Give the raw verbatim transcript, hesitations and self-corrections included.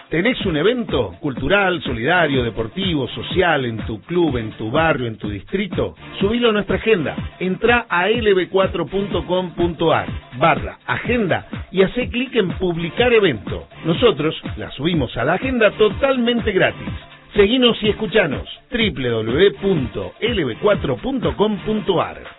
¿Tenés un evento cultural, solidario, deportivo, social en tu club, en tu barrio, en tu distrito? Subilo a nuestra agenda. Entrá a l b cuatro punto com punto a r barra agenda y hacé clic en publicar evento. Nosotros la subimos a la agenda totalmente gratis. Seguinos y escuchanos. doble u doble u doble u punto l b cuatro punto com punto a r